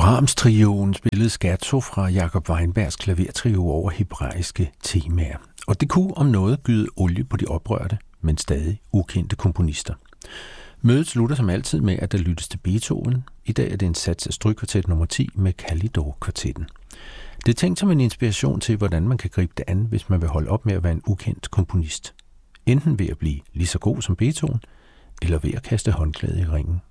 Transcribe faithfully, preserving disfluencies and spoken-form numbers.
Brahms-trioen spillede scherzo fra Jacob Weinbergs klavertrio over hebraiske temaer, og det kunne om noget gyde olie på de oprørte, men stadig ukendte komponister. Mødet slutter som altid med, at der lyttes til Beethoven. I dag er det en sats af strygkvartet nummer ti med Kalidor-kvartetten. Det er tænkt som en inspiration til, hvordan man kan gribe det an, hvis man vil holde op med at være en ukendt komponist. Enten ved at blive lige så god som Beethoven, eller ved at kaste håndklædet i ringen.